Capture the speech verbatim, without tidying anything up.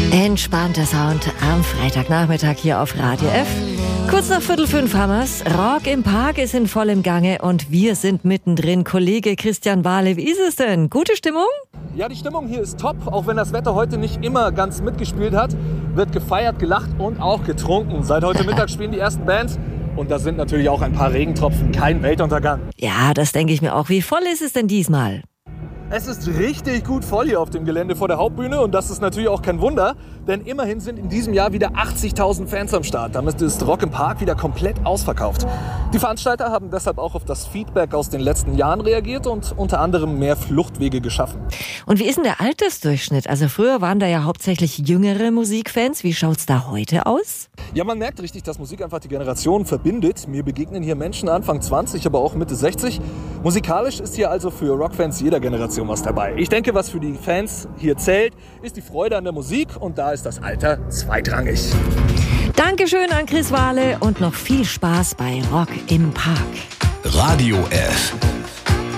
Entspannter Sound am Freitagnachmittag hier auf Radio F. Kurz nach Viertel fünf haben wir's. Rock im Park ist in vollem Gange und wir sind mittendrin. Kollege Christian Wahle, wie ist es denn? Gute Stimmung? Ja, die Stimmung hier ist top. Auch wenn das Wetter heute nicht immer ganz mitgespielt hat, wird gefeiert, gelacht und auch getrunken. Seit heute Mittag spielen die ersten Bands. Und da sind natürlich auch ein paar Regentropfen, kein Weltuntergang. Ja, das denke ich mir auch. Wie voll ist es denn diesmal? Es ist richtig gut voll hier auf dem Gelände vor der Hauptbühne und das ist natürlich auch kein Wunder, denn immerhin sind in diesem Jahr wieder achtzigtausend Fans am Start. Damit ist Rock im Park wieder komplett ausverkauft. Die Veranstalter haben deshalb auch auf das Feedback aus den letzten Jahren reagiert und unter anderem mehr Fluchtwege geschaffen. Und wie ist denn der Altersdurchschnitt? Also früher waren da ja hauptsächlich jüngere Musikfans. Wie schaut's da heute aus? Ja, man merkt richtig, dass Musik einfach die Generationen verbindet. Mir begegnen hier Menschen Anfang zwanzig, aber auch Mitte sechzig. Musikalisch ist hier also für Rockfans jeder Generation was dabei. Ich denke, was für die Fans hier zählt, ist die Freude an der Musik und da ist das Alter zweitrangig. Dankeschön an Chris Wahle und noch viel Spaß bei Rock im Park. Radio F.